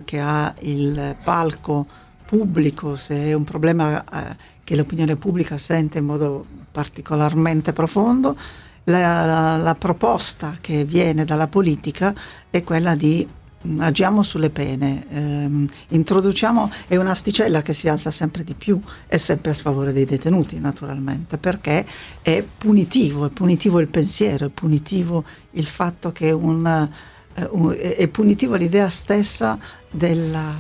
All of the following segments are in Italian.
che ha il palco pubblico, se è un problema che l'opinione pubblica sente in modo particolarmente profondo, la proposta che viene dalla politica è quella di agiamo sulle pene, introduciamo, è un'asticella che si alza sempre di più, è sempre a sfavore dei detenuti naturalmente, perché è punitivo il pensiero, è punitivo il fatto che è punitivo l'idea stessa della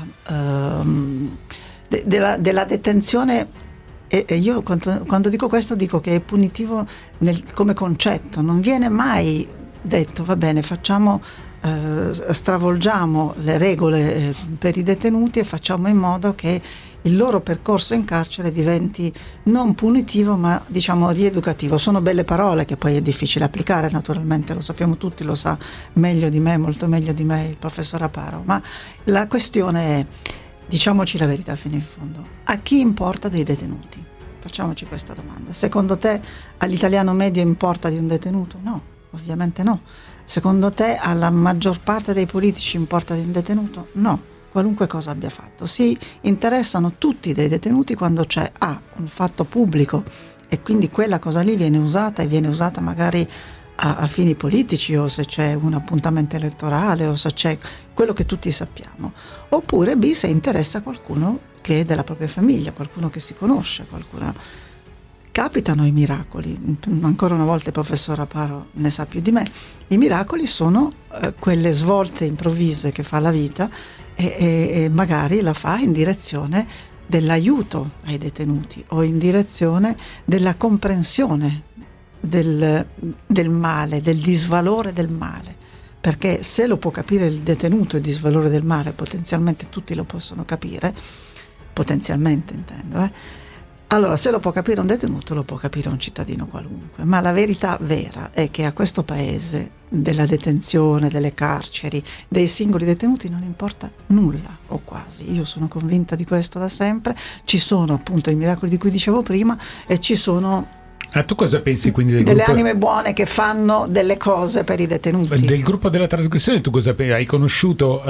detenzione. E io quando dico questo dico che è punitivo come concetto, non viene mai detto va bene, stravolgiamo le regole per i detenuti e facciamo in modo che il loro percorso in carcere diventi non punitivo ma diciamo rieducativo. Sono belle parole che poi è difficile applicare, naturalmente lo sappiamo tutti, lo sa meglio di me, molto meglio di me il professor Aparo, ma la questione è, diciamoci la verità fino in fondo, a chi importa dei detenuti? Facciamoci questa domanda. Secondo te all'italiano medio importa di un detenuto? No, ovviamente no. Secondo te alla maggior parte dei politici importa di un detenuto? No, qualunque cosa abbia fatto. Si interessano tutti dei detenuti quando c'è un fatto pubblico e quindi quella cosa lì viene usata e viene usata magari a fini politici, o se c'è un appuntamento elettorale, o se c'è quello che tutti sappiamo. Oppure B, se interessa qualcuno che è della propria famiglia, qualcuno che si conosce, qualcuno. Capitano i miracoli, ancora una volta il professor Aparo ne sa più di me. I miracoli sono quelle svolte improvvise che fa la vita e magari la fa in direzione dell'aiuto ai detenuti o in direzione della comprensione del male, del disvalore del male, perché se lo può capire il detenuto il disvalore del male, potenzialmente tutti lo possono capire, potenzialmente intendo, allora se lo può capire un detenuto lo può capire un cittadino qualunque. Ma la verità vera è che a questo paese della detenzione, delle carceri, dei singoli detenuti non importa nulla o quasi. Io sono convinta di questo da sempre. Ci sono appunto i miracoli di cui dicevo prima e ci sono tu cosa pensi quindi del delle gruppo, anime buone che fanno delle cose per i detenuti? Del gruppo della trasgressione tu cosa pensi? Hai conosciuto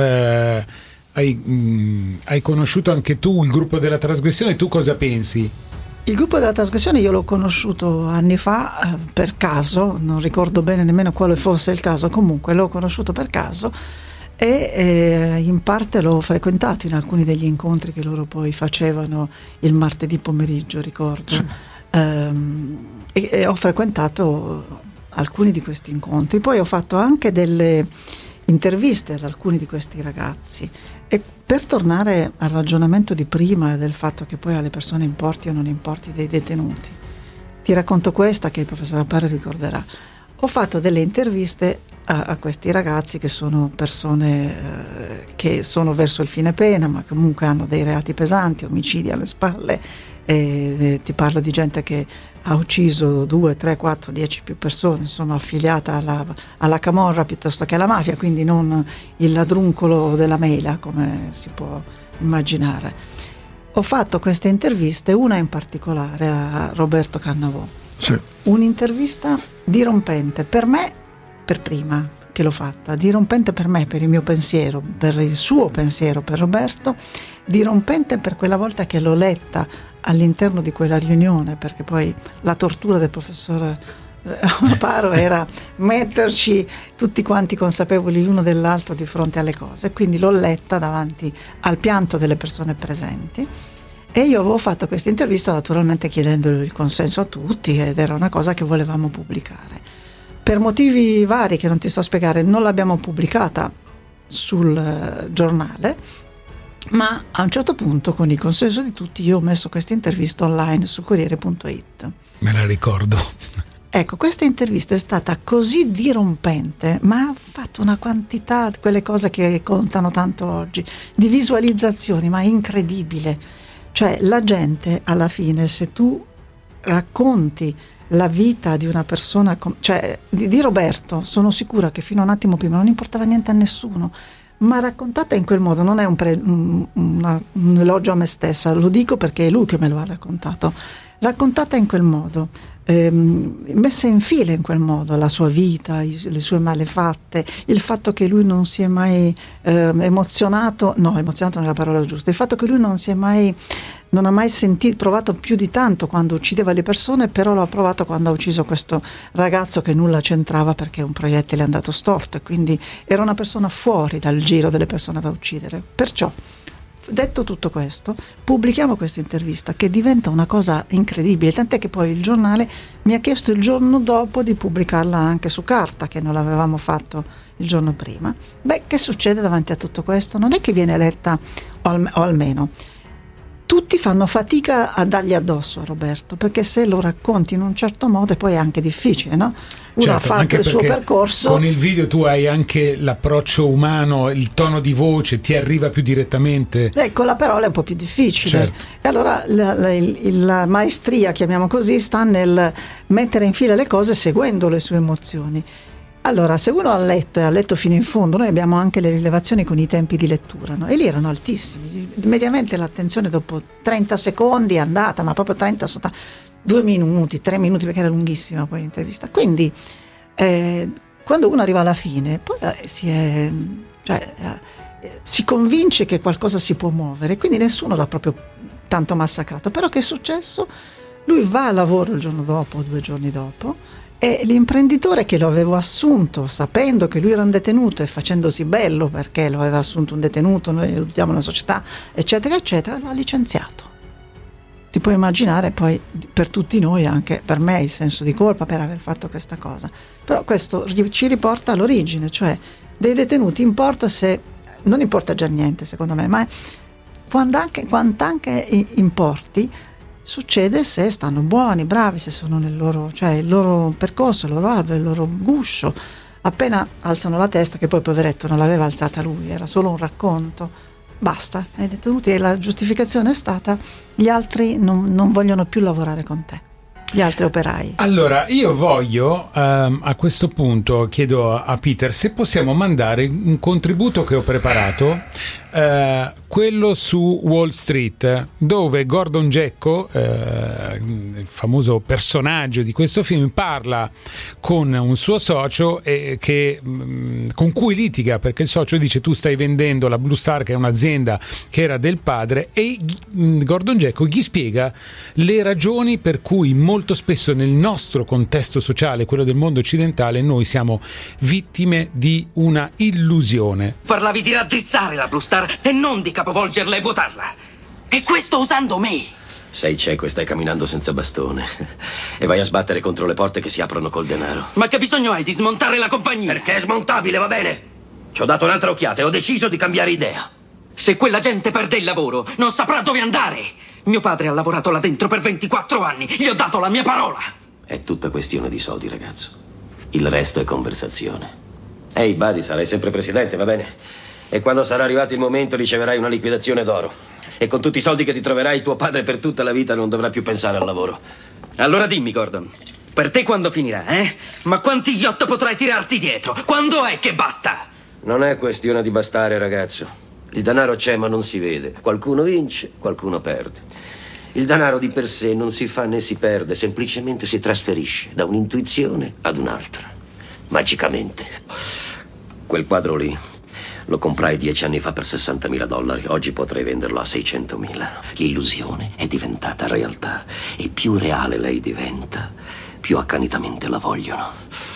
hai conosciuto anche tu il gruppo della trasgressione, tu cosa pensi? Il gruppo della trasgressione io l'ho conosciuto anni fa per caso, non ricordo bene nemmeno quale fosse il caso, comunque l'ho conosciuto per caso e in parte l'ho frequentato in alcuni degli incontri che loro poi facevano il martedì pomeriggio, ricordo. Sì. E ho frequentato alcuni di questi incontri, poi ho fatto anche delle interviste ad alcuni di questi ragazzi. E per tornare al ragionamento di prima del fatto che poi alle persone importi o non importi dei detenuti, ti racconto questa che il professor Aparo ricorderà. Ho fatto delle interviste a questi ragazzi che sono persone che sono verso il fine pena ma comunque hanno dei reati pesanti, omicidi alle spalle, ti parlo di gente che ha ucciso 2, 3, 4, 10 più persone, insomma affiliata alla camorra piuttosto che alla mafia, quindi non il ladruncolo della mela come si può immaginare. Ho fatto queste interviste, una in particolare a Roberto Cannavò. Sì. Un'intervista dirompente per me, per prima che l'ho fatta, dirompente per me, per il mio pensiero, per il suo pensiero, per Roberto, dirompente per quella volta che l'ho letta all'interno di quella riunione, perché poi la tortura del professor Aparo era metterci tutti quanti consapevoli l'uno dell'altro di fronte alle cose, quindi l'ho letta davanti al pianto delle persone presenti. E io avevo fatto questa intervista naturalmente chiedendo il consenso a tutti ed era una cosa che volevamo pubblicare. Per motivi vari che non ti sto a spiegare non l'abbiamo pubblicata sul giornale, ma a un certo punto con il consenso di tutti io ho messo questa intervista online su Corriere.it. Me la ricordo. Ecco, questa intervista è stata così dirompente, ma ha fatto una quantità di quelle cose che contano tanto oggi, di visualizzazioni, ma incredibile. Cioè la gente alla fine, se tu racconti la vita di una persona, cioè di Roberto, sono sicura che fino a un attimo prima non importava niente a nessuno, ma raccontata in quel modo non è un elogio a me stessa, lo dico perché è lui che me lo ha raccontato. raccontata in quel modo, messa in fila in quel modo, la sua vita, le sue malefatte, il fatto che lui non si è mai emozionato non è la parola giusta, il fatto che lui non ha mai provato più di tanto quando uccideva le persone, però lo ha provato quando ha ucciso questo ragazzo che nulla c'entrava perché un proiettile è andato storto, e quindi era una persona fuori dal giro delle persone da uccidere. Perciò, detto tutto questo, pubblichiamo questa intervista che diventa una cosa incredibile, tant'è che poi il giornale mi ha chiesto il giorno dopo di pubblicarla anche su carta, che non l'avevamo fatto il giorno prima. Beh, che succede davanti a tutto questo? Non è che viene letta, o almeno tutti fanno fatica a dargli addosso a Roberto, perché se lo racconti in un certo modo poi è anche difficile, no? Uno ha fatto il suo percorso. Con il video tu hai anche l'approccio umano, il tono di voce ti arriva più direttamente. Con la parola è un po' più difficile. Certo. E allora la maestria, chiamiamo così, sta nel mettere in fila le cose seguendo le sue emozioni. Allora, se uno ha letto fino in fondo, noi abbiamo anche le rilevazioni con i tempi di lettura, no? E lì erano altissimi. Mediamente l'attenzione dopo 30 secondi è andata, ma proprio 30 sotto 2 minuti, 3 minuti, perché era lunghissima poi l'intervista. Quindi quando uno arriva alla fine, poi si convince che qualcosa si può muovere, quindi nessuno l'ha proprio tanto massacrato. Però che è successo? Lui va a lavoro il giorno dopo, 2 giorni dopo, e l'imprenditore che lo avevo assunto sapendo che lui era un detenuto e facendosi bello perché lo aveva assunto un detenuto, noi aiutiamo la società, eccetera eccetera, l'ha licenziato. Ti puoi immaginare poi per tutti noi, anche per me, il senso di colpa per aver fatto questa cosa. Però questo ci riporta all'origine, cioè dei detenuti non importa già niente secondo me, ma quant'anche importi, succede se stanno buoni, bravi, se sono nel loro, cioè il loro percorso, il loro albero, il loro guscio. Appena alzano la testa, che poi poveretto non l'aveva alzata lui, era solo un racconto, basta, hai detenuti, e la giustificazione è stata: gli altri non vogliono più lavorare con te, gli altri operai. Allora io voglio a questo punto chiedo a Peter se possiamo mandare un contributo che ho preparato, quello su Wall Street, dove Gordon Gekko, il famoso personaggio di questo film, parla con un suo socio con cui litiga perché il socio dice: tu stai vendendo la Blue Star, che è un'azienda che era del padre, e Gordon Gekko gli spiega le ragioni per cui molto spesso nel nostro contesto sociale, quello del mondo occidentale, noi siamo vittime di una illusione. Parlavi di raddrizzare la Blue Star e non di capovolgerla e vuotarla. E questo usando me. Sei cieco e stai camminando senza bastone. E vai a sbattere contro le porte che si aprono col denaro. Ma che bisogno hai di smontare la compagnia? Perché è smontabile, va bene? Ci ho dato un'altra occhiata e ho deciso di cambiare idea. Se quella gente perde il lavoro, non saprà dove andare. Mio padre ha lavorato là dentro per 24 anni. Gli ho dato la mia parola. È tutta questione di soldi, ragazzo. Il resto è conversazione. Ehi, Buddy, sarai sempre presidente, va bene? E quando sarà arrivato il momento riceverai una liquidazione d'oro. E con tutti i soldi che ti troverai, tuo padre per tutta la vita non dovrà più pensare al lavoro. Allora dimmi, Gordon, per te quando finirà, eh? Ma quanti yacht potrai tirarti dietro? Quando è che basta? Non è questione di bastare, ragazzo. Il denaro c'è ma non si vede. Qualcuno vince, qualcuno perde. Il denaro di per sé non si fa né si perde, semplicemente si trasferisce da un'intuizione ad un'altra. Magicamente. Quel quadro lì lo comprai 10 anni fa per $60.000. Oggi potrei venderlo a 600.000. L'illusione è diventata realtà. E più reale lei diventa, più accanitamente la vogliono.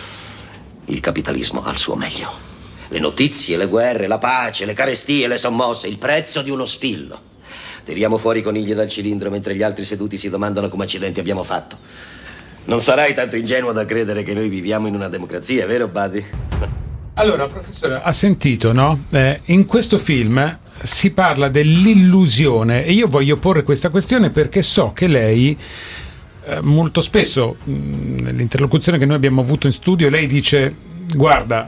Il capitalismo ha il suo meglio. Le notizie, le guerre, la pace, le carestie, le sommosse, il prezzo di uno spillo. Tiriamo fuori i conigli dal cilindro mentre gli altri seduti si domandano come accidenti abbiamo fatto. Non sarai tanto ingenuo da credere che noi viviamo in una democrazia, vero, Buddy? Allora, professore, ha sentito, no? In questo film si parla dell'illusione e io voglio porre questa questione perché so che lei molto spesso nell'interlocuzione che noi abbiamo avuto in studio lei dice: guarda,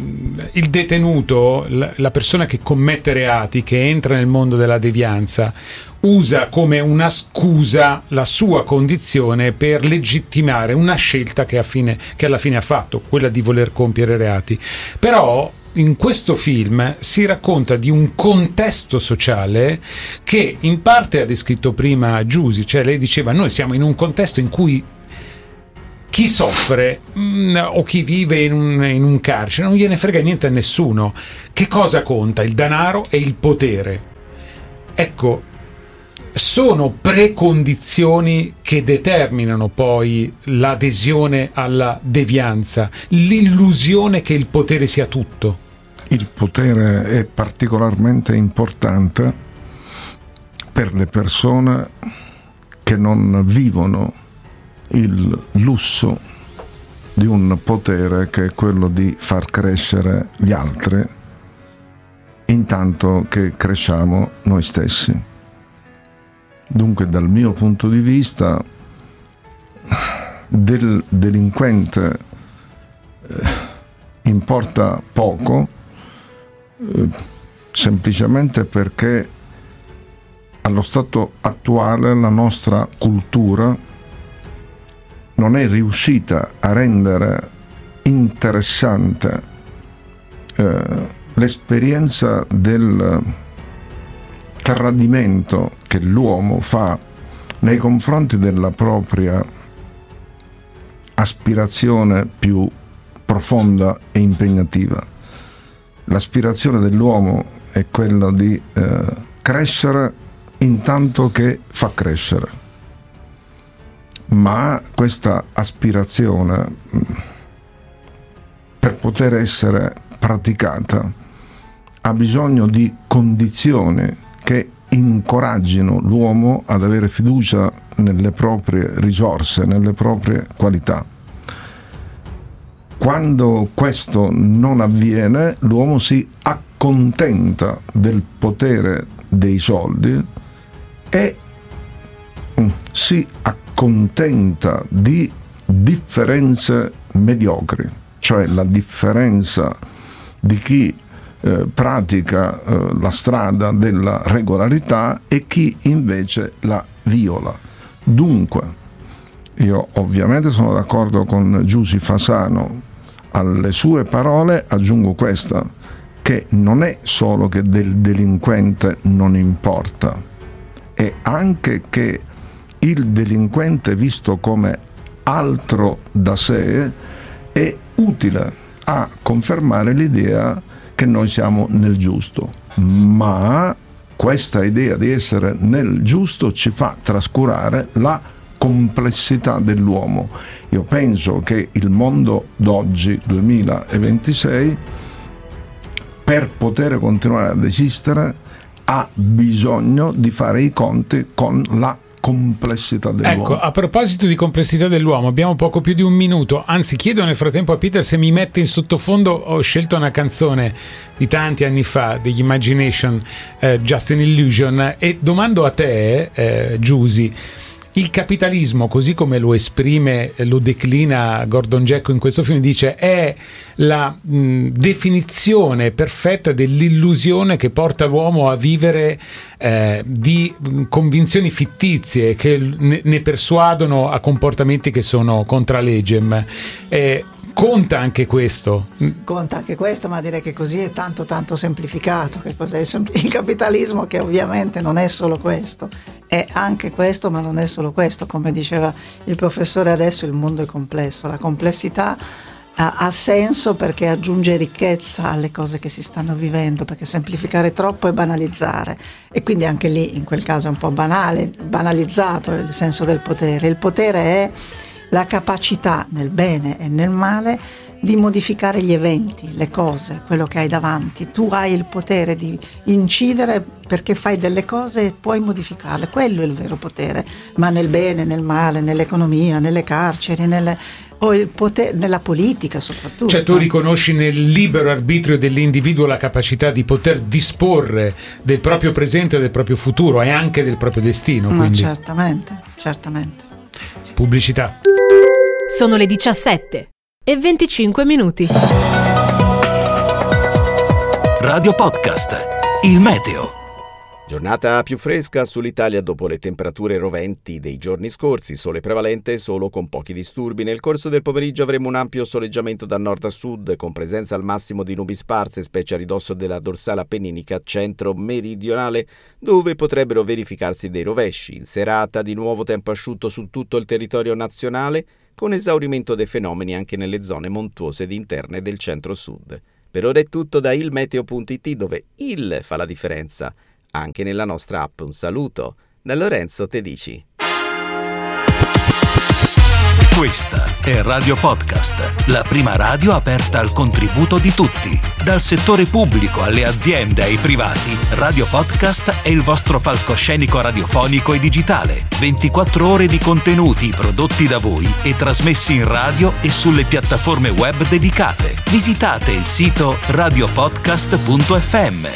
il detenuto, la persona che commette reati, che entra nel mondo della devianza, usa come una scusa la sua condizione per legittimare una scelta che alla fine ha fatto, quella di voler compiere reati. Però in questo film si racconta di un contesto sociale che in parte ha descritto prima Giusy, cioè lei diceva noi siamo in un contesto in cui chi soffre o chi vive in un carcere non gliene frega niente a nessuno. Che cosa conta? Il denaro e il potere. Ecco, sono precondizioni che determinano poi l'adesione alla devianza, l'illusione che il potere sia tutto. Il potere è particolarmente importante per le persone che non vivono il lusso di un potere che è quello di far crescere gli altri intanto che cresciamo noi stessi. Dunque, dal mio punto di vista, del delinquente importa poco, semplicemente perché allo stato attuale la nostra cultura non è riuscita a rendere interessante l'esperienza del tradimento che l'uomo fa nei confronti della propria aspirazione più profonda e impegnativa. L'aspirazione dell'uomo è quella di crescere intanto che fa crescere, ma questa aspirazione, per poter essere praticata, ha bisogno di condizioni che incoraggino l'uomo ad avere fiducia nelle proprie risorse, nelle proprie qualità. Quando questo non avviene, l'uomo si accontenta del potere dei soldi e si accontenta di differenze mediocri, cioè la differenza di chi pratica la strada della regolarità e chi invece la viola. Dunque, io ovviamente sono d'accordo con Giusy Fasano. Alle sue parole aggiungo questa, che non è solo che del delinquente non importa, è anche che il delinquente visto come altro da sé è utile a confermare l'idea che noi siamo nel giusto, ma questa idea di essere nel giusto ci fa trascurare la complessità dell'uomo. Io penso che il mondo d'oggi, 2026, per poter continuare ad esistere, ha bisogno di fare i conti con la complessità dell'uomo. Ecco, a proposito di complessità dell'uomo, abbiamo poco più di un minuto, anzi chiedo nel frattempo a Peter se mi mette in sottofondo. Ho scelto una canzone di tanti anni fa, degli Imagination, Just an Illusion, e domando a te, Giusy, il capitalismo, così come lo esprime, lo declina Gordon Gekko in questo film, dice è la definizione perfetta dell'illusione che porta l'uomo a vivere di convinzioni fittizie che ne persuadono a comportamenti che sono contra legem. Conta anche questo? Conta anche questo, ma direi che così è tanto semplificato. Che cos'è il capitalismo? Che ovviamente non è solo questo, è anche questo, ma non è solo questo. Come diceva il professore adesso, il mondo è complesso. La complessità ha senso perché aggiunge ricchezza alle cose che si stanno vivendo, perché semplificare troppo è banalizzare, e quindi anche lì in quel caso è un po' banalizzato il senso del potere. Il potere è la capacità nel bene e nel male di modificare gli eventi, le cose, quello che hai davanti. Tu hai il potere di incidere perché fai delle cose e puoi modificarle, quello è il vero potere, ma nel bene, nel male, nell'economia, nelle carceri, o il potere nella politica soprattutto. Cioè tu riconosci nel libero arbitrio dell'individuo la capacità di poter disporre del proprio presente e del proprio futuro e anche del proprio destino. Ma quindi. certamente. Pubblicità. Sono le 17:25. Radio Podcast, il meteo. Giornata più fresca sull'Italia dopo le temperature roventi dei giorni scorsi, sole prevalente solo con pochi disturbi. Nel corso del pomeriggio avremo un ampio soleggiamento da nord a sud, con presenza al massimo di nubi sparse, specie a ridosso della dorsale appenninica centro-meridionale, dove potrebbero verificarsi dei rovesci. In serata di nuovo tempo asciutto su tutto il territorio nazionale, con esaurimento dei fenomeni anche nelle zone montuose ed interne del centro-sud. Per ora è tutto da ilmeteo.it, dove il fa la differenza. Anche nella nostra app. Un saluto da Lorenzo Tedici. Questa è Radio Podcast, la prima radio aperta al contributo di tutti. Dal settore pubblico alle aziende ai privati, Radio Podcast è il vostro palcoscenico radiofonico e digitale. 24 ore di contenuti prodotti da voi e trasmessi in radio e sulle piattaforme web dedicate. Visitate il sito radiopodcast.fm.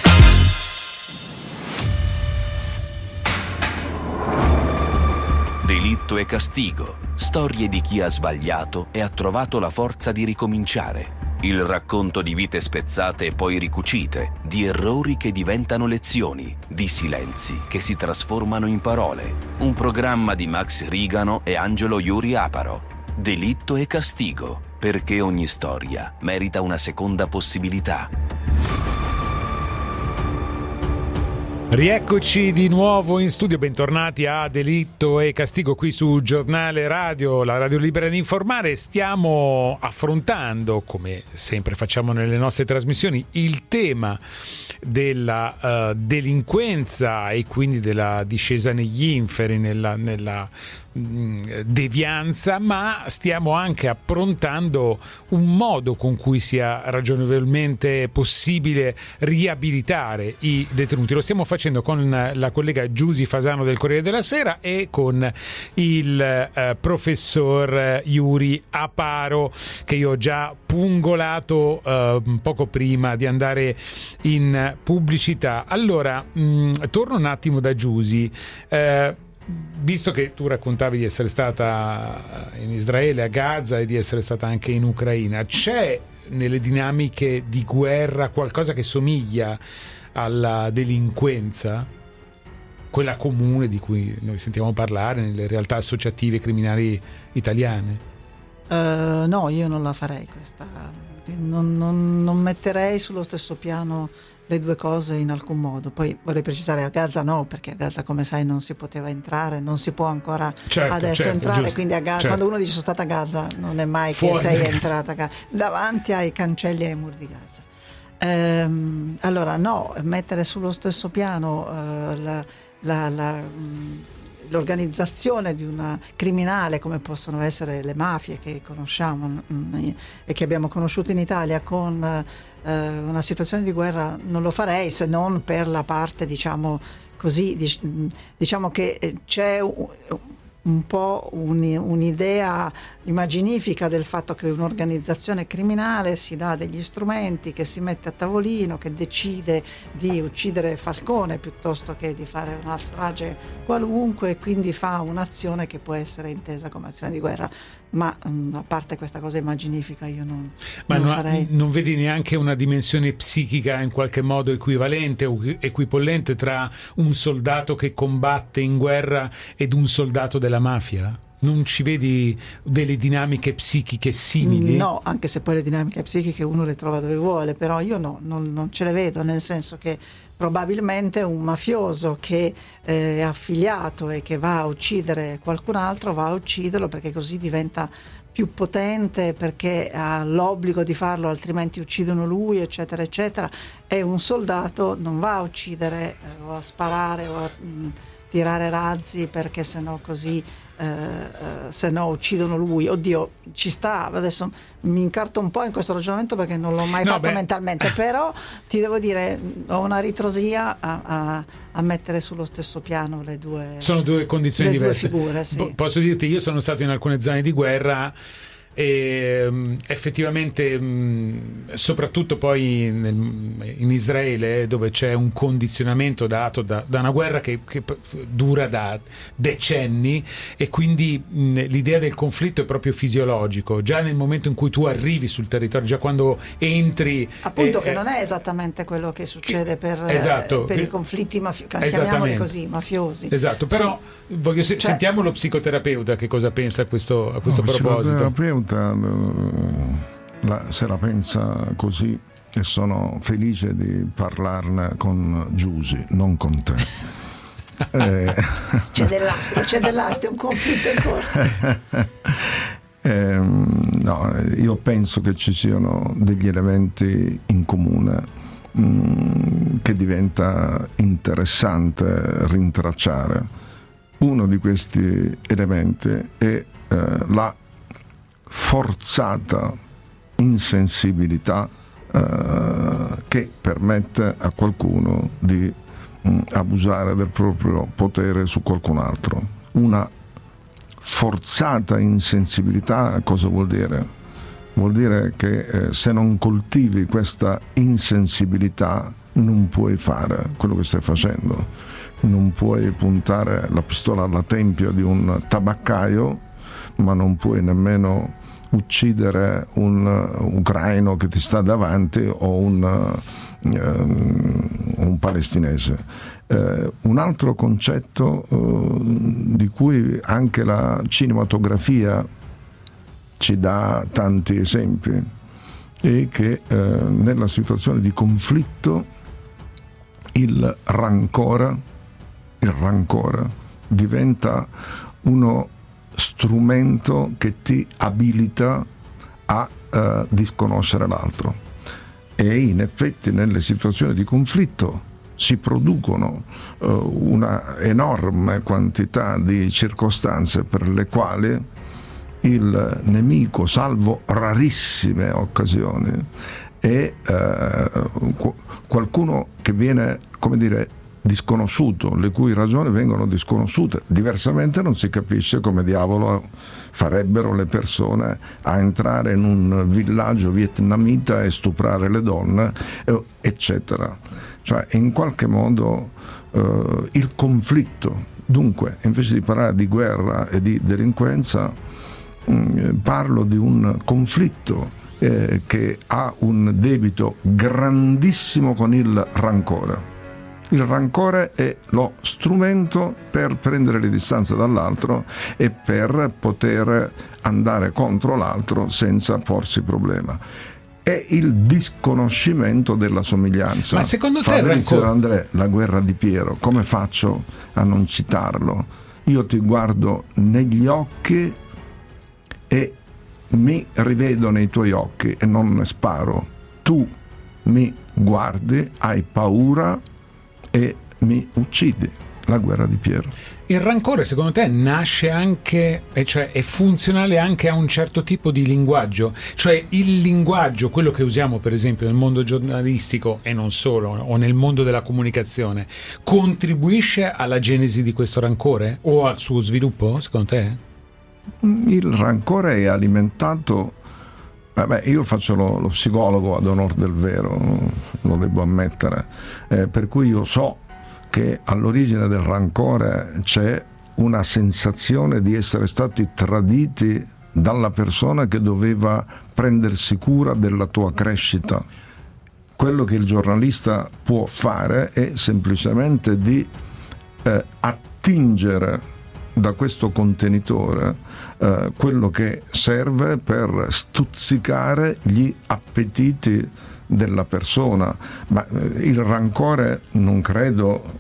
Delitto e castigo, storie di chi ha sbagliato e ha trovato la forza di ricominciare. Il racconto di vite spezzate e poi ricucite, di errori che diventano lezioni, di silenzi che si trasformano in parole. Un programma di Max Rigano e Angelo Iuri Aparo. Delitto e castigo, perché ogni storia merita una seconda possibilità. Rieccoci di nuovo in studio, bentornati a Delitto e Castigo qui su Giornale Radio, la radio libera di informare. Stiamo affrontando, come sempre facciamo nelle nostre trasmissioni, il tema della delinquenza e quindi della discesa negli inferi, nella devianza, ma stiamo anche approntando un modo con cui sia ragionevolmente possibile riabilitare i detenuti. Lo stiamo facendo con la collega Giusy Fasano del Corriere della Sera e con il professor Iuri Aparo, che io ho già pungolato poco prima di andare in pubblicità. Allora, torno un attimo da Giusy. Visto che tu raccontavi di essere stata in Israele, a Gaza, e di essere stata anche in Ucraina, c'è nelle dinamiche di guerra qualcosa che somiglia alla delinquenza, quella comune di cui noi sentiamo parlare nelle realtà associative criminali italiane? No, io non la farei questa. Non metterei sullo stesso piano le due cose in alcun modo. Poi vorrei precisare, a Gaza no, perché a Gaza, come sai, non si poteva entrare, non si può ancora adesso entrare, giusto, quindi a Gaza, quando uno dice sono stata a Gaza, non è mai che sei entrata a Gaza, davanti ai cancelli e ai muri di Gaza. Allora no, mettere sullo stesso piano l'organizzazione di una criminale come possono essere le mafie che conosciamo e che abbiamo conosciuto in Italia con una situazione di guerra, non lo farei, se non per la parte, diciamo così, diciamo che c'è un po' un'idea immaginifica del fatto che un'organizzazione criminale si dà degli strumenti, che si mette a tavolino, che decide di uccidere Falcone piuttosto che di fare una strage qualunque, e quindi fa un'azione che può essere intesa come azione di guerra. Ma a parte questa cosa immaginifica, io non farei. Non vedi neanche una dimensione psichica in qualche modo equivalente o equipollente tra un soldato che combatte in guerra ed un soldato della mafia? Non ci vedi delle dinamiche psichiche simili? No, anche se poi le dinamiche psichiche uno le trova dove vuole, però io non ce le vedo, nel senso che probabilmente un mafioso che è affiliato e che va a uccidere qualcun altro va a ucciderlo perché così diventa più potente, perché ha l'obbligo di farlo, altrimenti uccidono lui, eccetera eccetera. E un soldato non va a uccidere o a sparare o a tirare razzi, perché sennò così se no uccidono lui. Oddio, ci sta, adesso mi incarto un po' in questo ragionamento perché non l'ho mai fatto mentalmente, però ti devo dire, ho una ritrosia a mettere sullo stesso piano le due. Sono due condizioni diverse. Due figure, sì. Posso dirti, io sono stato in alcune zone di guerra E effettivamente, soprattutto poi in Israele, dove c'è un condizionamento dato da una guerra che dura da decenni, e quindi l'idea del conflitto è proprio fisiologico. Già nel momento in cui tu arrivi sul territorio, già quando entri, appunto, che non è esattamente quello che succede per i conflitti chiamiamoli così, mafiosi. Esatto, però sentiamo lo psicoterapeuta che cosa pensa a questo proposito. Il psicoterapeuta se la pensa così, e sono felice di parlarne con Giusy, non con te. C'è dell'astio, un conflitto in corso. No, io penso che ci siano degli elementi in comune che diventa interessante rintracciare. Uno di questi elementi è la forzata insensibilità che permette a qualcuno di abusare del proprio potere su qualcun altro. Una forzata insensibilità cosa vuol dire? Vuol dire che se non coltivi questa insensibilità non puoi fare quello che stai facendo. Non puoi puntare la pistola alla tempia di un tabaccaio, ma non puoi nemmeno uccidere un ucraino che ti sta davanti o un palestinese. Un altro concetto di cui anche la cinematografia ci dà tanti esempi è che nella situazione di conflitto il rancore diventa uno strumento che ti abilita a disconoscere l'altro, e in effetti nelle situazioni di conflitto si producono una enorme quantità di circostanze per le quali il nemico, salvo rarissime occasioni, è qualcuno che viene, come dire, disconosciuto, le cui ragioni vengono disconosciute. Diversamente non si capisce come diavolo farebbero le persone a entrare in un villaggio vietnamita e stuprare le donne, eccetera. Cioè, in qualche modo il conflitto, dunque, invece di parlare di guerra e di delinquenza, parlo di un conflitto che ha un debito grandissimo con il rancore. Il rancore è lo strumento per prendere le distanze dall'altro e per poter andare contro l'altro senza porsi problema. È il disconoscimento della somiglianza. Ma secondo te Fabrizio André, la guerra di Piero, come faccio a non citarlo? Io ti guardo negli occhi e mi rivedo nei tuoi occhi e non ne sparo. Tu mi guardi, hai paura e mi uccidi. La guerra di Piero. Il rancore, secondo te, nasce anche, cioè è funzionale anche a un certo tipo di linguaggio? Cioè il linguaggio, quello che usiamo per esempio nel mondo giornalistico e non solo, o nel mondo della comunicazione, contribuisce alla genesi di questo rancore o al suo sviluppo, secondo te? Il rancore è alimentato. Io faccio lo psicologo ad onor del vero, lo devo ammettere, per cui io so che all'origine del rancore c'è una sensazione di essere stati traditi dalla persona che doveva prendersi cura della tua crescita. Quello che il giornalista può fare è semplicemente di attingere da questo contenitore quello che serve per stuzzicare gli appetiti della persona. Ma il rancore, non credo,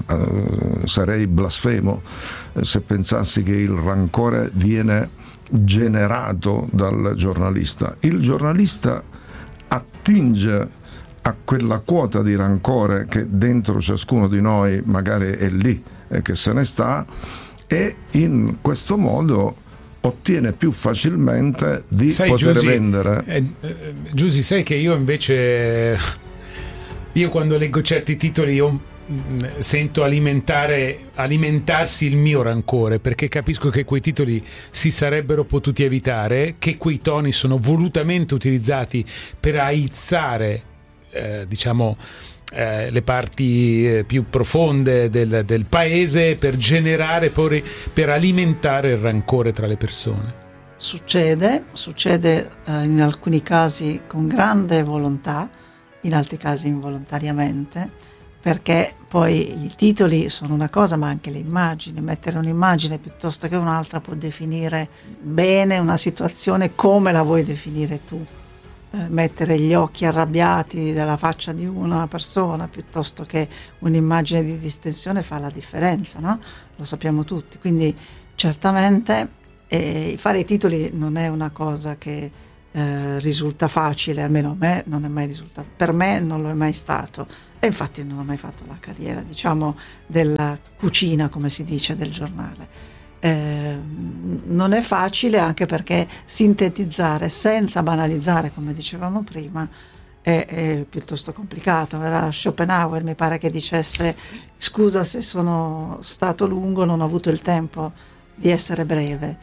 sarei blasfemo se pensassi che il rancore viene generato dal giornalista. Il giornalista attinge a quella quota di rancore che dentro ciascuno di noi magari è lì che se ne sta, e in questo modo ottiene più facilmente di poter vendere. Giusy, sai che io invece, io quando leggo certi titoli io sento alimentarsi il mio rancore, perché capisco che quei titoli si sarebbero potuti evitare, che quei toni sono volutamente utilizzati per aizzare le parti più profonde del paese, per generare, per alimentare il rancore tra le persone. Succede in alcuni casi con grande volontà, in altri casi involontariamente, perché poi i titoli sono una cosa, ma anche le immagini. Mettere un'immagine piuttosto che un'altra può definire bene una situazione come la vuoi definire tu. Mettere gli occhi arrabbiati dalla faccia di una persona piuttosto che un'immagine di distensione fa la differenza, no? Lo sappiamo tutti. Quindi certamente fare i titoli non è una cosa che risulta facile, almeno a me non è mai risultato, per me non lo è mai stato, e infatti non ho mai fatto la carriera, diciamo, della cucina, come si dice, del giornale. Non è facile, anche perché sintetizzare senza banalizzare, come dicevamo prima, è piuttosto complicato. Era Schopenhauer, mi pare, che dicesse: scusa se sono stato lungo, non ho avuto il tempo di essere breve,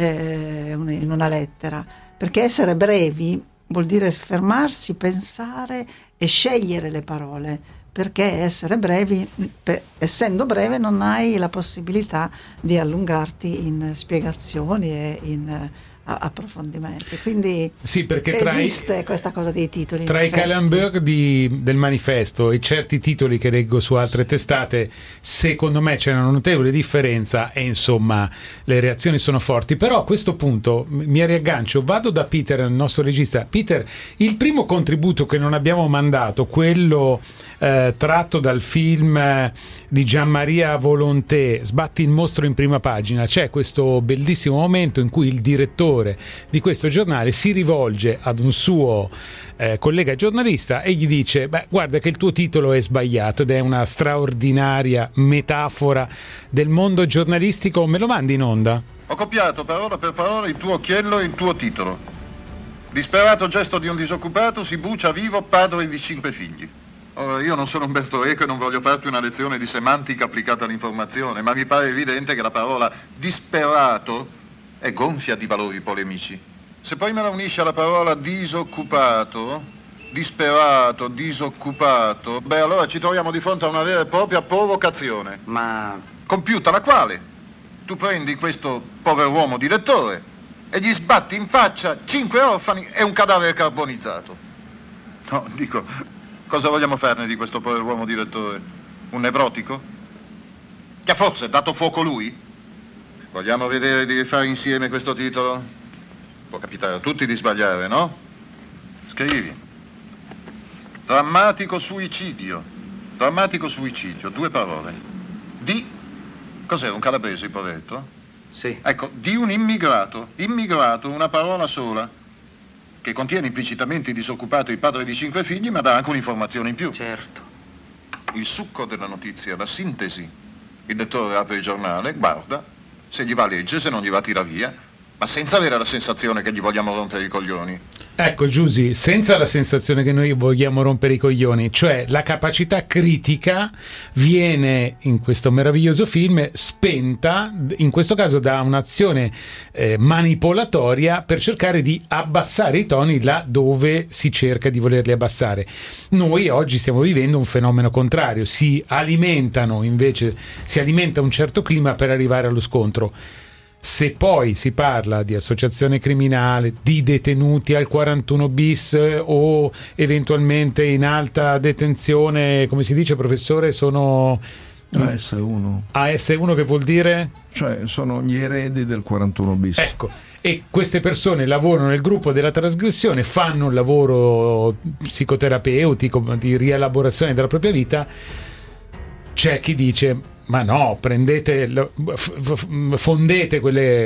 in una lettera, perché essere brevi vuol dire fermarsi, pensare e scegliere le parole, perché essere brevi, essendo breve, non hai la possibilità di allungarti in spiegazioni e in approfondimenti. Quindi sì, perché esiste questa cosa dei titoli. Tra i Kallenberg del Manifesto e certi titoli che leggo su altre testate, secondo me c'è una notevole differenza, e insomma le reazioni sono forti. Però a questo punto mi riaggancio, vado da Peter, il nostro regista. Peter, il primo contributo che non abbiamo mandato, quello tratto dal film di Gianmaria Volonté, Sbatti il mostro in prima pagina, c'è questo bellissimo momento in cui il direttore di questo giornale si rivolge ad un suo collega giornalista e gli dice: beh, guarda che il tuo titolo è sbagliato, ed è una straordinaria metafora del mondo giornalistico. Me lo mandi in onda? Ho copiato parola per parola il tuo occhiello e il tuo titolo. Disperato gesto di un disoccupato, si brucia vivo, padre di 5 figli. Ora, io non sono Umberto Eco e non voglio farti una lezione di semantica applicata all'informazione, ma mi pare evidente che la parola disperato è gonfia di valori polemici. Se poi me la unisci alla parola disoccupato, disperato, disoccupato, beh, allora ci troviamo di fronte a una vera e propria provocazione. Ma compiuta la quale tu prendi questo pover'uomo di lettore e gli sbatti in faccia 5 orfani e un cadavere carbonizzato. No, dico, cosa vogliamo farne di questo pover'uomo di lettore? Un nevrotico? Che forse è dato fuoco lui? Vogliamo vedere di rifare insieme questo titolo? Può capitare a tutti di sbagliare, no? Scrivi: drammatico suicidio. Drammatico suicidio, 2 parole. Di... cos'è, un calabrese, il poveretto? Sì. Ecco, di un immigrato. Immigrato, una parola sola, che contiene implicitamente il disoccupato e il padre di 5 figli, ma dà anche un'informazione in più. Certo. Il succo della notizia, la sintesi. Il lettore apre il giornale, guarda, se gli va legge, se non gli va tira via, ma senza avere la sensazione che gli vogliamo rompere i coglioni. Ecco, Giusy, senza la sensazione che noi vogliamo rompere i coglioni, cioè la capacità critica viene in questo meraviglioso film spenta, in questo caso da un'azione manipolatoria per cercare di abbassare i toni là dove si cerca di volerli abbassare. Noi oggi stiamo vivendo un fenomeno contrario, si alimenta un certo clima per arrivare allo scontro. Se poi si parla di associazione criminale, di detenuti al 41 bis o eventualmente in alta detenzione, come si dice, professore, sono AS1. AS1 che vuol dire? Cioè sono gli eredi del 41 bis. Ecco, e queste persone lavorano nel gruppo della trasgressione, fanno un lavoro psicoterapeutico di rielaborazione della propria vita. C'è chi dice: ma no, fondete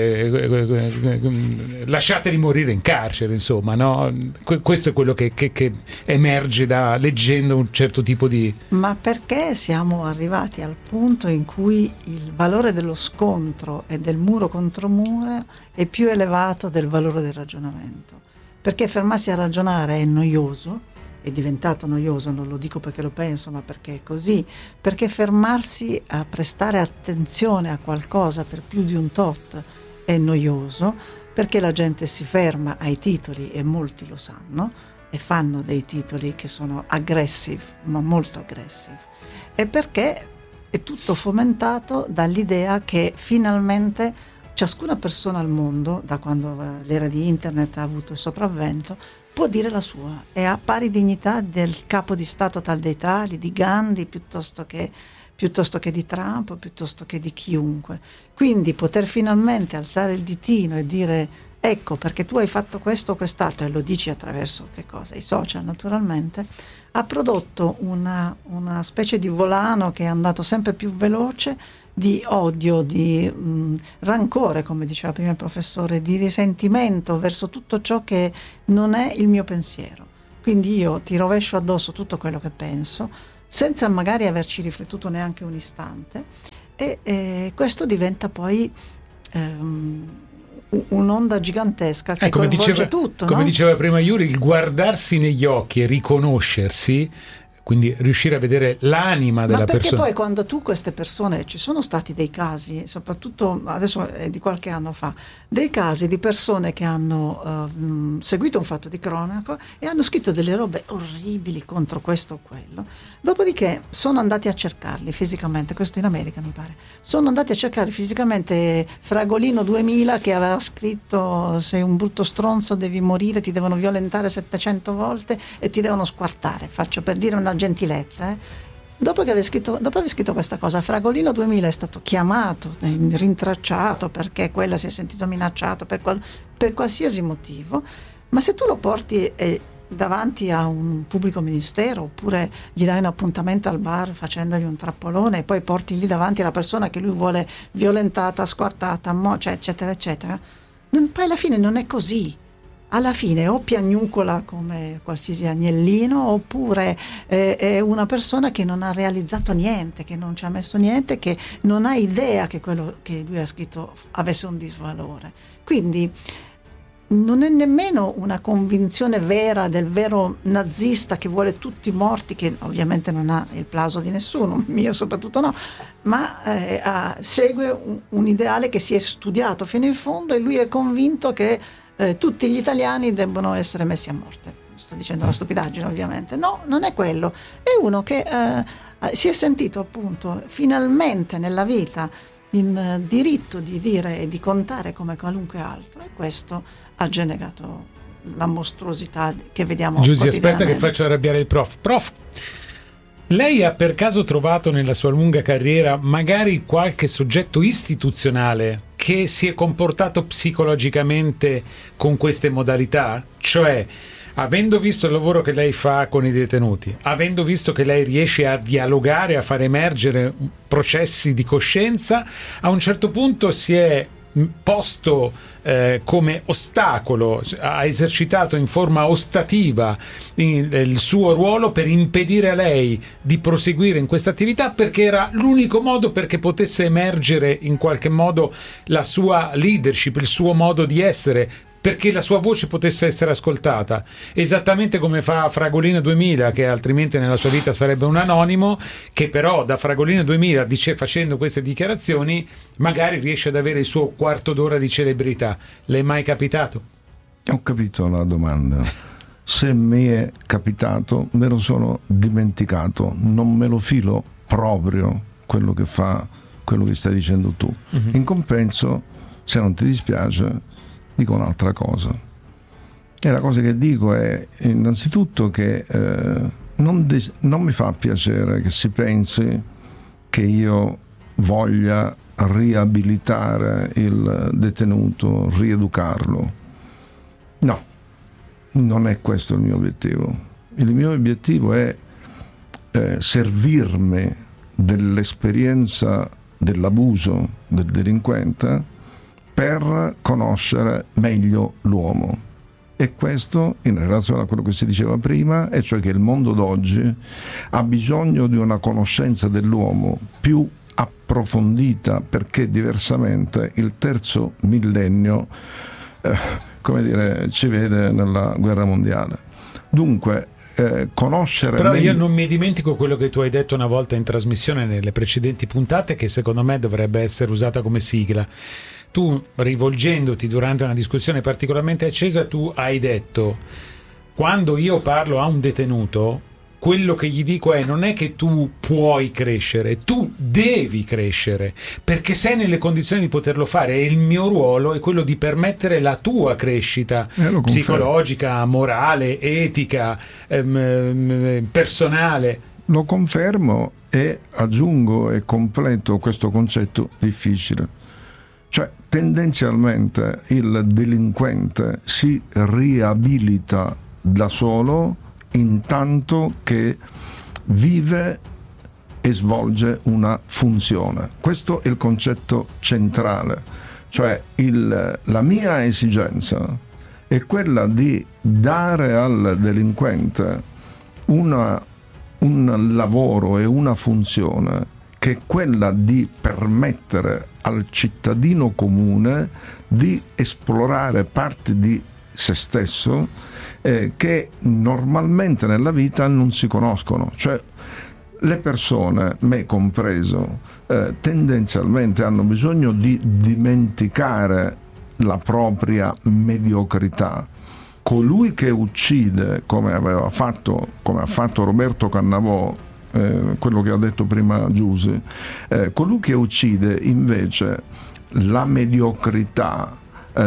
lasciateli morire in carcere, insomma, no? Questo è quello che emerge leggendo un certo tipo di... Ma perché siamo arrivati al punto in cui il valore dello scontro e del muro contro muro è più elevato del valore del ragionamento? Perché fermarsi a ragionare è noioso è diventato noioso, non lo dico perché lo penso, ma perché è così, perché fermarsi a prestare attenzione a qualcosa per più di un tot è noioso, perché la gente si ferma ai titoli, e molti lo sanno, e fanno dei titoli che sono aggressive, ma molto aggressive, e perché è tutto fomentato dall'idea che finalmente ciascuna persona al mondo, da quando l'era di internet ha avuto il sopravvento, può dire la sua, e ha pari dignità del capo di Stato tal dei tali, di Gandhi, piuttosto che di Trump, piuttosto che di chiunque. Quindi poter finalmente alzare il ditino e dire: ecco, perché tu hai fatto questo o quest'altro, e lo dici attraverso che cosa? I social, naturalmente, ha prodotto una specie di volano che è andato sempre più veloce, di odio, di rancore, come diceva prima il professore, di risentimento verso tutto ciò che non è il mio pensiero. Quindi io ti rovescio addosso tutto quello che penso, senza magari averci riflettuto neanche un istante, e questo diventa poi un'onda gigantesca che coinvolge tutto. Come no? diceva prima Yuri, il guardarsi negli occhi e riconoscersi, quindi riuscire a vedere l'anima della persona. Ma perché poi quando tu queste persone, ci sono stati dei casi, soprattutto adesso è di qualche anno fa, dei casi di persone che hanno seguito un fatto di cronaca e hanno scritto delle robe orribili contro questo o quello, dopodiché sono andati a cercarli fisicamente, questo in America mi pare, sono andati a cercare fisicamente Fragolino 2000 che aveva scritto: sei un brutto stronzo, devi morire, ti devono violentare 700 volte e ti devono squartare, faccio per dire una gentilezza. Dopo aver scritto questa cosa, Fragolino 2000 è stato chiamato, rintracciato, perché quella si è sentito minacciato per qualsiasi motivo, ma se tu lo porti davanti a un pubblico ministero, oppure gli dai un appuntamento al bar facendogli un trappolone e poi porti lì davanti la persona che lui vuole violentata, squartata, cioè, eccetera eccetera, poi alla fine non è così. Alla fine o piagnucola come qualsiasi agnellino, oppure è una persona che non ha realizzato niente, che non ci ha messo niente, che non ha idea che quello che lui ha scritto avesse un disvalore. Quindi non è nemmeno una convinzione vera del vero nazista che vuole tutti morti, che ovviamente non ha il plauso di nessuno, mio soprattutto no, ma segue un ideale che si è studiato fino in fondo, e lui è convinto che tutti gli italiani debbono essere messi a morte. Sto dicendo una stupidaggine, ovviamente. No, non è quello. È uno che si è sentito appunto finalmente nella vita in diritto di dire e di contare come qualunque altro, e questo ha generato la mostruosità che vediamo Giusy, aspetta che faccio arrabbiare il prof. Lei ha per caso trovato nella sua lunga carriera magari qualche soggetto istituzionale che si è comportato psicologicamente con queste modalità? Cioè, avendo visto il lavoro che lei fa con i detenuti, avendo visto che lei riesce a dialogare, a far emergere processi di coscienza, a un certo punto si è posto come ostacolo, ha esercitato in forma ostativa il suo ruolo per impedire a lei di proseguire in questa attività, perché era l'unico modo perché potesse emergere in qualche modo la sua leadership, il suo modo di essere, perché la sua voce potesse essere ascoltata, esattamente come fa Fragolino 2000, che altrimenti nella sua vita sarebbe un anonimo, che però da Fragolino 2000 facendo queste dichiarazioni magari riesce ad avere il suo quarto d'ora di celebrità. Le è mai capitato? Ho capito la domanda. Se mi è capitato, me lo sono dimenticato, non me lo filo proprio quello che stai dicendo tu. In compenso, se non ti dispiace, dico un'altra cosa, e la cosa che dico è innanzitutto che non mi fa piacere che si pensi che io voglia riabilitare il detenuto, rieducarlo. No, non è questo il mio obiettivo. Il mio obiettivo è servirmi dell'esperienza dell'abuso del delinquente per conoscere meglio l'uomo. E questo in relazione a quello che si diceva prima, e cioè che il mondo d'oggi ha bisogno di una conoscenza dell'uomo più approfondita, perché diversamente il terzo millennio ci vede nella guerra mondiale. Dunque conoscere Però meglio... io non mi dimentico quello che tu hai detto una volta in trasmissione nelle precedenti puntate, che secondo me dovrebbe essere usata come sigla. Tu, rivolgendoti durante una discussione particolarmente accesa, tu hai detto: quando io parlo a un detenuto, quello che gli dico è: non è che tu puoi crescere, tu devi crescere, perché sei nelle condizioni di poterlo fare, e il mio ruolo è quello di permettere la tua crescita psicologica, morale, etica, personale. Lo confermo e aggiungo e completo questo concetto difficile. Cioè, tendenzialmente il delinquente si riabilita da solo intanto che vive e svolge una funzione. Questo è il concetto centrale. Cioè, la mia esigenza è quella di dare al delinquente un lavoro e una funzione che è quella di permettere al cittadino comune di esplorare parti di se stesso che normalmente nella vita non si conoscono. Cioè, le persone, me compreso, tendenzialmente hanno bisogno di dimenticare la propria mediocrità. Colui che uccide, come ha fatto Roberto Cannavò, quello che ha detto prima Giusy, colui che uccide invece la mediocrità,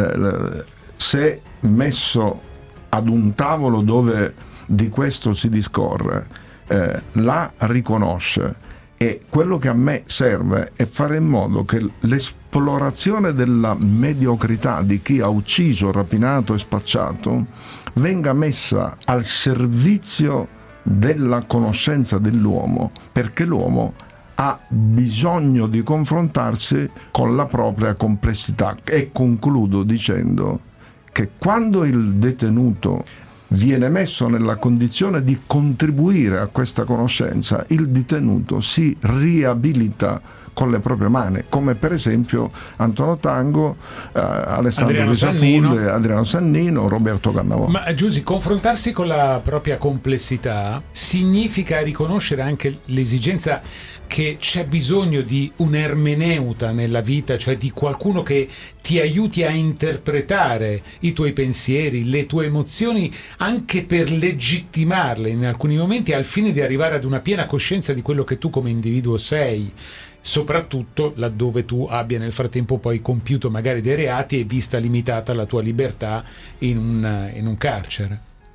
se messo ad un tavolo dove di questo si discorre, la riconosce, e quello che a me serve è fare in modo che l'esplorazione della mediocrità di chi ha ucciso, rapinato e spacciato venga messa al servizio della conoscenza dell'uomo, perché l'uomo ha bisogno di confrontarsi con la propria complessità. E concludo dicendo che quando il detenuto viene messo nella condizione di contribuire a questa conoscenza, il detenuto si riabilita con le proprie mani, come per esempio Antonio Tango, Alessandro Risafulli, Adriano Sannino, Roberto Cannavò. Ma Giusy, confrontarsi con la propria complessità significa riconoscere anche l'esigenza che c'è bisogno di un ermeneuta nella vita, cioè di qualcuno che ti aiuti a interpretare i tuoi pensieri, le tue emozioni, anche per legittimarle in alcuni momenti, al fine di arrivare ad una piena coscienza di quello che tu come individuo sei, soprattutto laddove tu abbia nel frattempo poi compiuto magari dei reati e vista limitata la tua libertà in un carcere.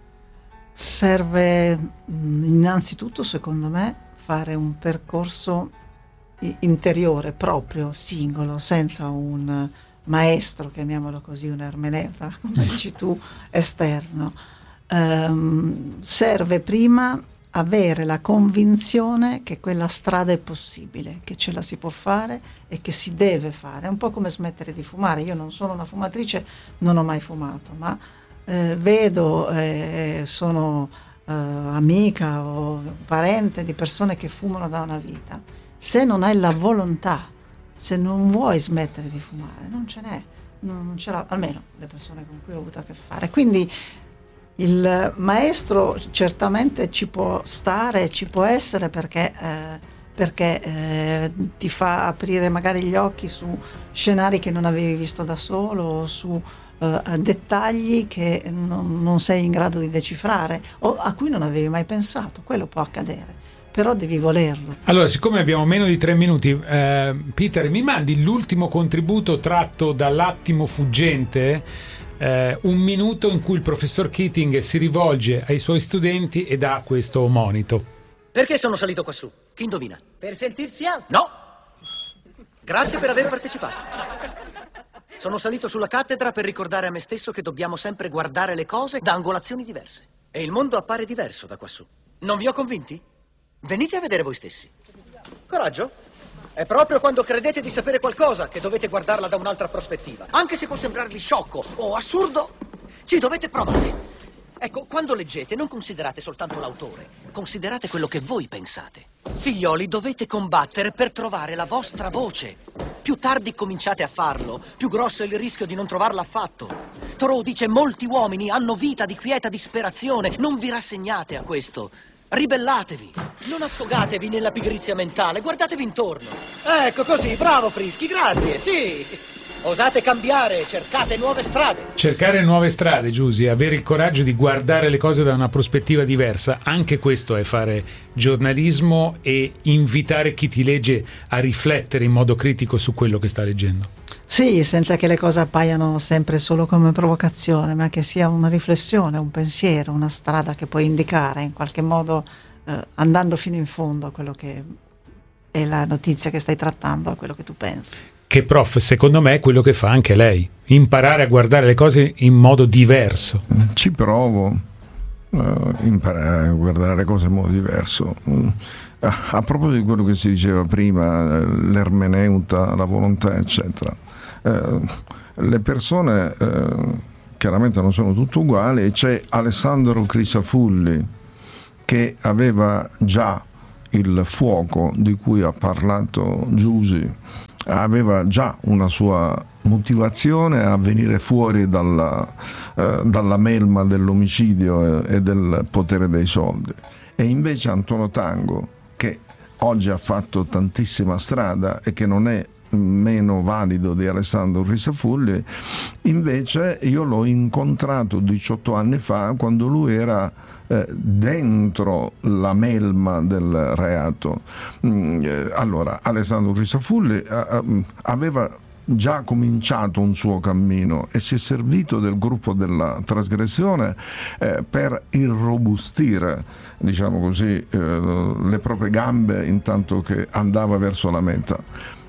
Serve innanzitutto, secondo me, fare un percorso interiore proprio, singolo, senza un maestro, chiamiamolo così, un ermeneuta, come dici tu, esterno. Serve prima avere la convinzione che quella strada è possibile, che ce la si può fare e che si deve fare. È un po' come smettere di fumare. Io non sono una fumatrice, non ho mai fumato, ma vedo, sono amica o parente di persone che fumano da una vita. Se non hai la volontà, se non vuoi smettere di fumare, non ce n'è, non ce l'ha, almeno le persone con cui ho avuto a che fare. Quindi il maestro certamente ci può stare, ci può essere, perché ti fa aprire magari gli occhi su scenari che non avevi visto da solo, o su dettagli che non sei in grado di decifrare o a cui non avevi mai pensato. Quello può accadere, però devi volerlo. Allora, siccome abbiamo meno di 3 minuti, Peter, mi mandi l'ultimo contributo tratto dall'Attimo fuggente, 1 minuto in cui il professor Keating si rivolge ai suoi studenti e dà questo monito. Perché sono salito quassù? Chi indovina? Per sentirsi alto. No! Grazie per aver partecipato. Sono salito sulla cattedra per ricordare a me stesso che dobbiamo sempre guardare le cose da angolazioni diverse. E il mondo appare diverso da quassù. Non vi ho convinti? Venite a vedere voi stessi. Coraggio? È proprio quando credete di sapere qualcosa che dovete guardarla da un'altra prospettiva. Anche se può sembrarvi sciocco o assurdo, ci dovete provare. Ecco, quando leggete non considerate soltanto l'autore, considerate quello che voi pensate. Figlioli, dovete combattere per trovare la vostra voce. Più tardi cominciate a farlo, più grosso è il rischio di non trovarla affatto. Thoreau dice: molti uomini hanno vita di quieta disperazione. Non vi rassegnate a questo. Ribellatevi. Non affogatevi nella pigrizia mentale. Guardatevi intorno. Ecco così, bravo Prischi, grazie, sì. Osate cambiare, cercate nuove strade. Cercare nuove strade, Giusy, avere il coraggio di guardare le cose da una prospettiva diversa, anche questo è fare giornalismo e invitare chi ti legge a riflettere in modo critico su quello che sta leggendo. Sì, senza che le cose appaiano sempre solo come provocazione, ma che sia una riflessione, un pensiero, una strada che puoi indicare in qualche modo, andando fino in fondo a quello che è la notizia che stai trattando, a quello che tu pensi. Che, prof, secondo me è quello che fa anche lei, imparare a guardare le cose in modo diverso. Ci provo, imparare a guardare le cose in modo diverso. A proposito di quello che si diceva prima, l'ermeneuta, la volontà, eccetera, le persone chiaramente non sono tutte uguali, e c'è Alessandro Crisafulli che aveva già il fuoco di cui ha parlato Giusy, aveva già una sua motivazione a venire fuori dalla melma dell'omicidio e del potere dei soldi. E invece Antonio Tango, che oggi ha fatto tantissima strada e che non è meno valido di Alessandro Crisafulli, invece io l'ho incontrato 18 anni fa, quando lui era dentro la melma del reato. Allora, Alessandro Crisafulli aveva già cominciato un suo cammino e si è servito del gruppo della trasgressione per irrobustire, diciamo così, le proprie gambe intanto che andava verso la meta.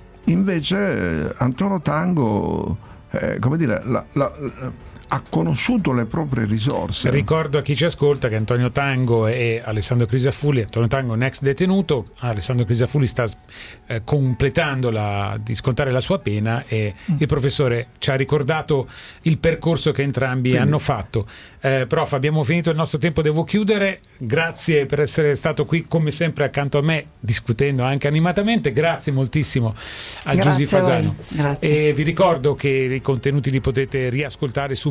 Invece Antonio Tango, come dire, ha conosciuto le proprie risorse. Ricordo a chi ci ascolta che Antonio Tango e Alessandro Crisafulli, Antonio Tango è un ex detenuto, Alessandro Crisafulli sta completando di scontare la sua pena, e il professore ci ha ricordato il percorso che entrambi hanno fatto. Prof, abbiamo finito il nostro tempo, devo chiudere. Grazie per essere stato qui come sempre accanto a me, discutendo anche animatamente. Grazie moltissimo a Giusy Fasano. E vi ricordo che i contenuti li potete riascoltare su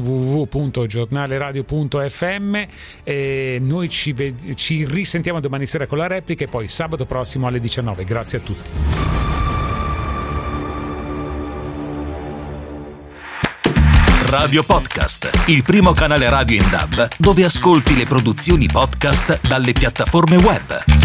www.giornaleradio.fm. Noi ci risentiamo domani sera con la replica e poi sabato prossimo alle 19. Grazie a tutti. Radio Podcast, il primo canale radio in DAB dove ascolti le produzioni podcast dalle piattaforme web.